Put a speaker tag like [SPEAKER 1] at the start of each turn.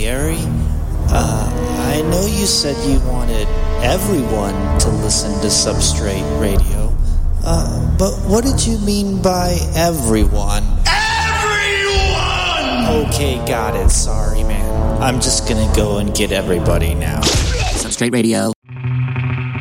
[SPEAKER 1] Gary. I know you said you wanted everyone to listen to Substrate Radio, but what did you mean by everyone?
[SPEAKER 2] Everyone!
[SPEAKER 1] Okay, got it. Sorry, man. I'm just gonna go and get everybody now.
[SPEAKER 3] Substrate Radio.